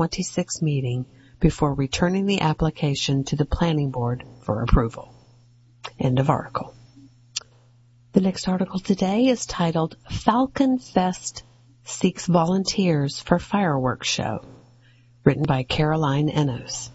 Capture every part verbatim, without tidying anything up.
twenty-sixth meeting before returning the application to the Planning Board for approval. End of article. The next article today is titled Falcon Fest Seeks Volunteers for Fireworks Show, written by Caroline Enos.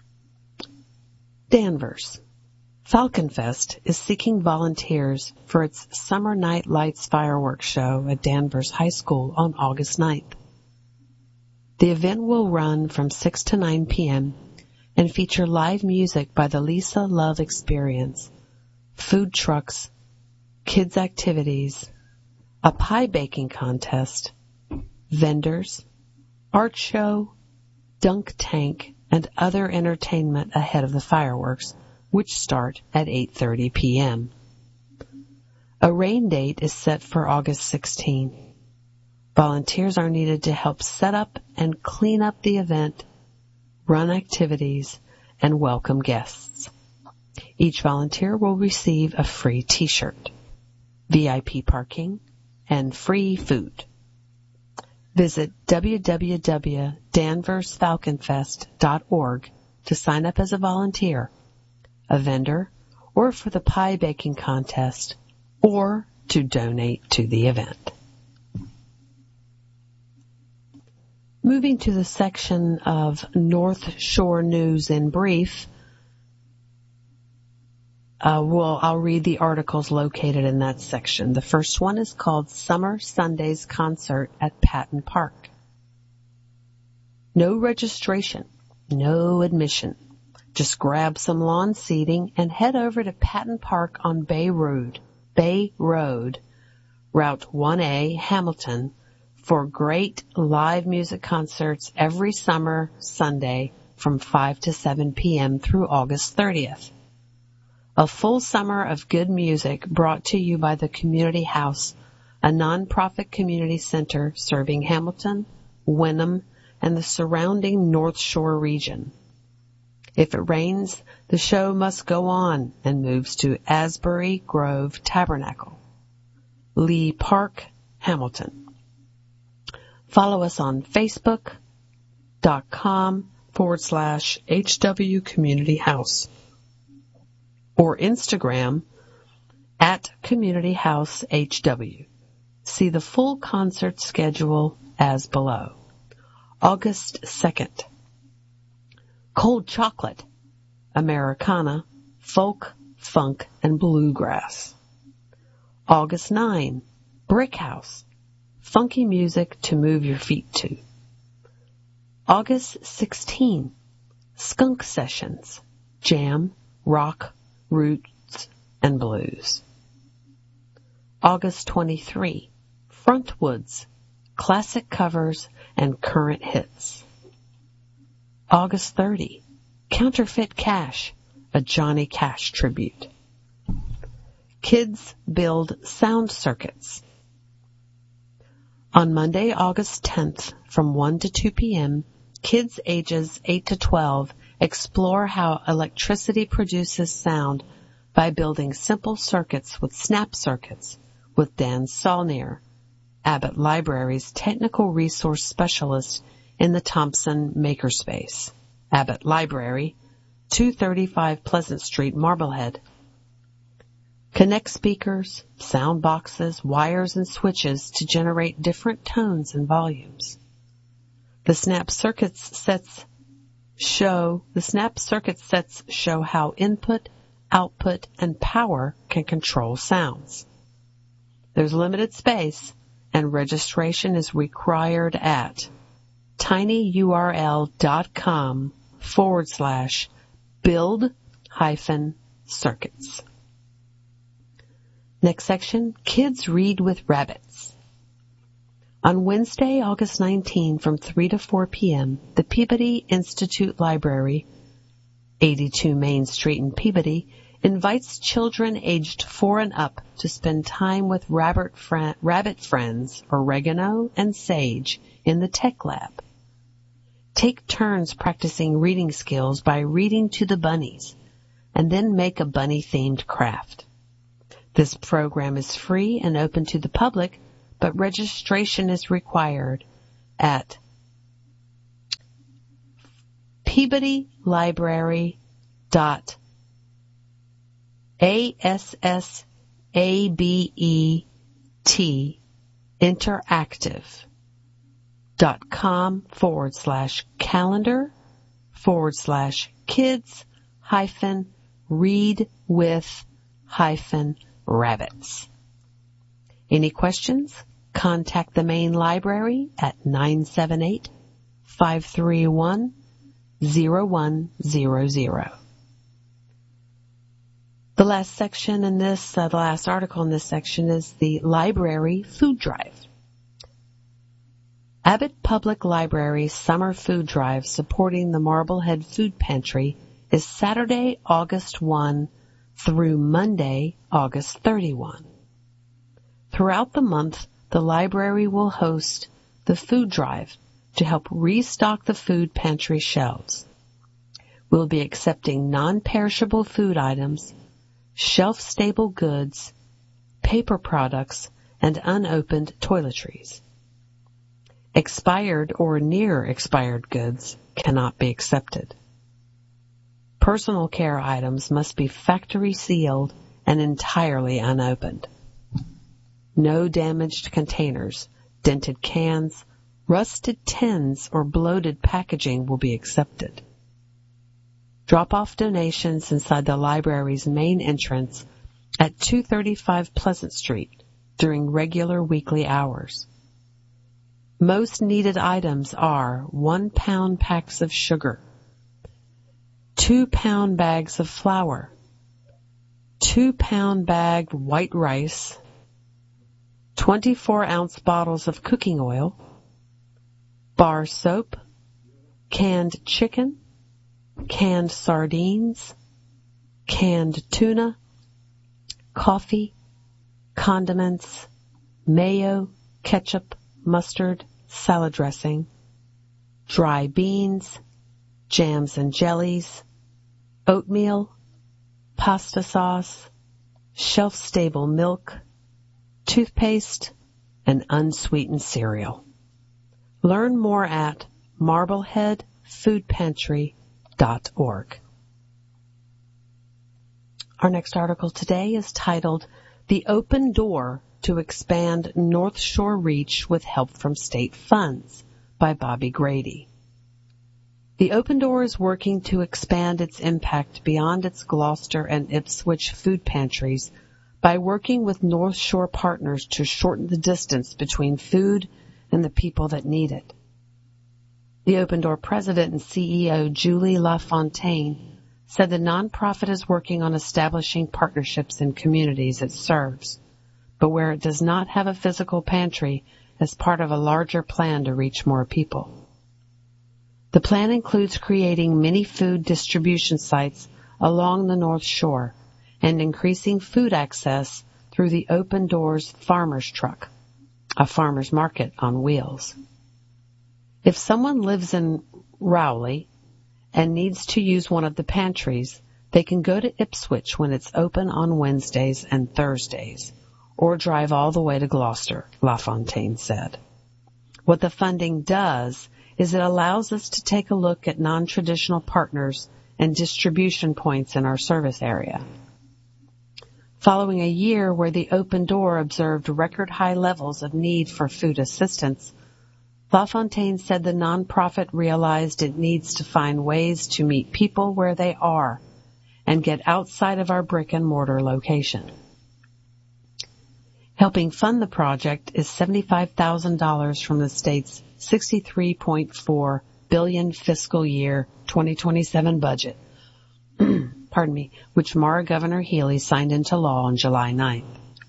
Danvers. Falcon Fest is seeking volunteers for its Summer Night Lights fireworks show at Danvers High School on August ninth. The event will run from six to nine p.m. and feature live music by the Lisa Love Experience, food trucks, kids' activities, a pie baking contest, vendors, art show, dunk tank, and other entertainment ahead of the fireworks, which start at eight thirty p.m. A rain date is set for August sixteenth. Volunteers are needed to help set up and clean up the event, run activities, and welcome guests. Each volunteer will receive a free t-shirt, V I P parking, and free food. Visit w w w dot danvers falcon fest dot org to sign up as a volunteer, a vendor, or for the pie baking contest, or to donate to the event. Moving to the section of North Shore News in brief, uh, well, I'll read the articles located in that section. The first one is called Summer Sundays Concert at Patton Park. No registration, no admission. Just grab some lawn seating and head over to Patton Park on Bay Road, Bay Road, Route one A, Hamilton, for great live music concerts every summer Sunday from five to seven p.m. through August thirtieth. A full summer of good music brought to you by the Community House, a nonprofit community center serving Hamilton, Wenham, and the surrounding North Shore region. If it rains, the show must go on and moves to Asbury Grove Tabernacle, Lee Park, Hamilton. Follow us on Facebook.com forward slash HW Community House or Instagram at Community House H W. See the full concert schedule as below. August second. Cold chocolate, Americana, folk, funk, and bluegrass. August ninth. Brick House, funky music to move your feet to. August sixteenth. Skunk Sessions, jam, rock, roots, and blues. August twenty-third. Frontwoods, classic covers and current hits. August thirtieth. Counterfeit Cash, a Johnny Cash tribute. Kids build sound circuits. On Monday, August tenth, from one to two p.m., kids ages eight to twelve explore how electricity produces sound by building simple circuits with snap circuits with Dan Saulnier, Abbott Library's technical resource specialist in the Thompson Makerspace. Abbott Library, two thirty-five Pleasant Street, Marblehead. Connect speakers, sound boxes, wires, and switches to generate different tones and volumes. The snap circuits sets show the snap circuit sets show how input, output, and power can control sounds. There's limited space, and registration is required at tinyurl.com forward slash build hyphen circuits. Next section, Kids Read with Rabbits. On Wednesday, August nineteenth, from three to four p.m., the Peabody Institute Library, eighty-two Main Street in Peabody, invites children aged four and up to spend time with rabbit, fr- rabbit friends, oregano, and sage in the Tech Lab. Take turns practicing reading skills by reading to the bunnies, and then make a bunny-themed craft. This program is free and open to the public, but registration is required at Peabody Library dot A S S A B E T interactive dot com forward slash calendar forward slash kids hyphen read with hyphen rabbits. Any questions? Contact the main library at nine seven eight, five three one, zero one zero zero. The last section in this, uh, the last article in this section is the library food drive. Abbott Public Library's summer food drive supporting the Marblehead Food Pantry is Saturday, August first through Monday, August thirty-first. Throughout the month, the library will host the food drive to help restock the food pantry shelves. We'll be accepting non-perishable food items, shelf-stable goods, paper products, and unopened toiletries. Expired or near-expired goods cannot be accepted. Personal care items must be factory sealed and entirely unopened. No damaged containers, dented cans, rusted tins, or bloated packaging will be accepted. Drop off donations inside the library's main entrance at two thirty-five Pleasant Street during regular weekly hours. Most needed items are one pound packs of sugar, two pound bags of flour, two pound bagged white rice, twenty-four ounce bottles of cooking oil, bar soap, canned chicken, canned sardines, canned tuna, coffee, condiments, mayo, ketchup, mustard, salad dressing, dry beans, jams and jellies, oatmeal, pasta sauce, shelf-stable milk, toothpaste, and unsweetened cereal. Learn more at marblehead food pantry dot org. Our next article today is titled The Open Door to Expand North Shore Reach with Help from State Funds by Bobby Grady. The Open Door is working to expand its impact beyond its Gloucester and Ipswich food pantries by working with North Shore partners to shorten the distance between food and the people that need it. The Open Door president and C E O Julie LaFontaine said the nonprofit is working on establishing partnerships in communities it serves, but where it does not have a physical pantry as part of a larger plan to reach more people. The plan includes creating mini food distribution sites along the North Shore and increasing food access through the Open Doors Farmers Truck, a farmer's market on wheels. If someone lives in Rowley and needs to use one of the pantries, they can go to Ipswich when it's open on Wednesdays and Thursdays, or drive all the way to Gloucester, LaFontaine said. What the funding does is it allows us to take a look at non-traditional partners and distribution points in our service area. Following a year where the Open Door observed record high levels of need for food assistance, LaFontaine said the nonprofit realized it needs to find ways to meet people where they are and get outside of our brick-and-mortar location. Helping fund the project is seventy-five thousand dollars from the state's sixty-three point four billion dollars fiscal year twenty twenty-seven budget, pardon me, which Mara Governor Healy signed into law on July ninth.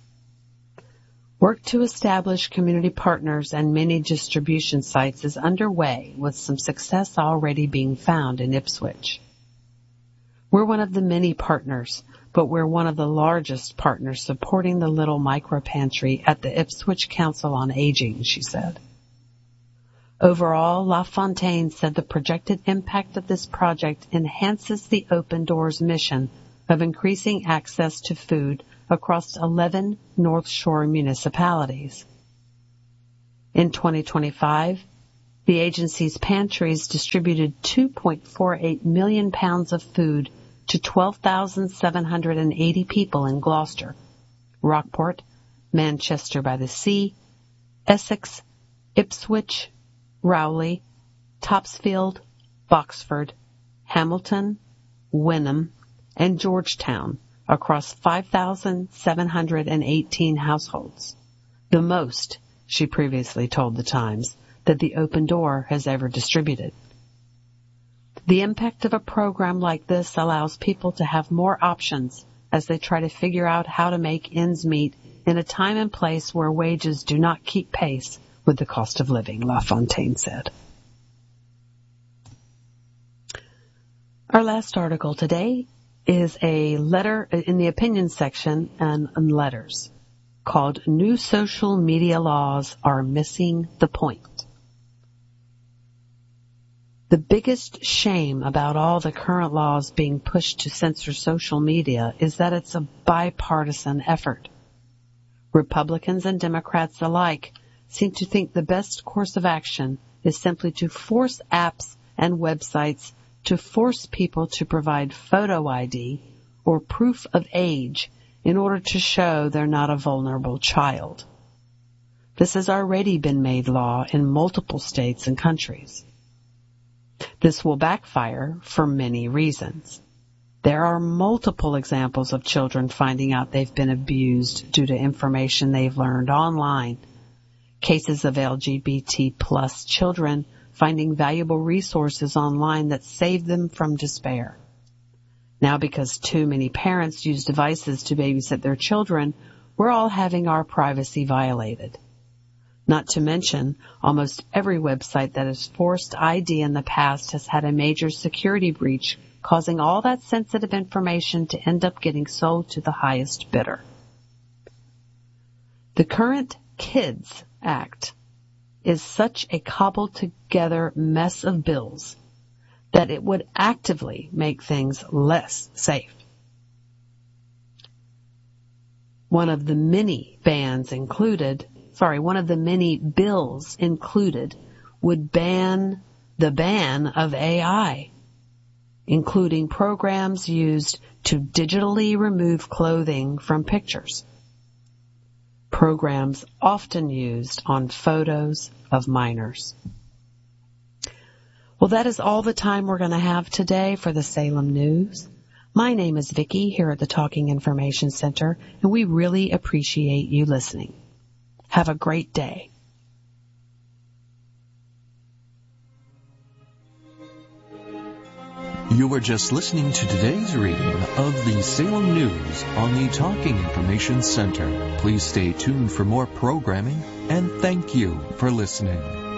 Work to establish community partners and mini distribution sites is underway, with some success already being found in Ipswich. We're one of the many partners, but we're one of the largest partners supporting the little micro pantry at the Ipswich Council on Aging, she said. Overall, LaFontaine said the projected impact of this project enhances the Open Doors mission of increasing access to food across eleven North Shore municipalities. In twenty twenty-five, The agency's pantries distributed two point four eight million pounds of food to twelve thousand seven hundred eighty people in Gloucester, Rockport, Manchester by the Sea, Essex, Ipswich, Rowley, Topsfield, Boxford, Hamilton, Wenham, and Georgetown across five thousand seven hundred eighteen households, the most, she previously told The Times, that the Open Door has ever distributed. The impact of a program like this allows people to have more options as they try to figure out how to make ends meet in a time and place where wages do not keep pace with the cost of living, LaFontaine said. Our last article today is a letter in the opinion section and, and letters called New Social Media Laws Are Missing the Point. The biggest shame about all the current laws being pushed to censor social media is that it's a bipartisan effort. Republicans and Democrats alike seem to think the best course of action is simply to force apps and websites to force people to provide photo I D or proof of age in order to show they're not a vulnerable child. This has already been made law in multiple states and countries. This will backfire for many reasons. There are multiple examples of children finding out they've been abused due to information they've learned online. Cases of L G B T plus children finding valuable resources online that save them from despair. Now, because too many parents use devices to babysit their children, we're all having our privacy violated. Not to mention, almost every website that has forced I D in the past has had a major security breach, causing all that sensitive information to end up getting sold to the highest bidder. The current KIDS Act is such a cobbled-together mess of bills that it would actively make things less safe. One of the many bans included Sorry, one of the many bills included would ban the ban of A I, including programs used to digitally remove clothing from pictures. Programs often used on photos of minors. Well, that is all the time we're going to have today for the Salem News. My name is Vicki here at the Talking Information Center, and we really appreciate you listening. Have a great day. You were just listening to today's reading of the Salem News on the Talking Information Center. Please stay tuned for more programming, and thank you for listening.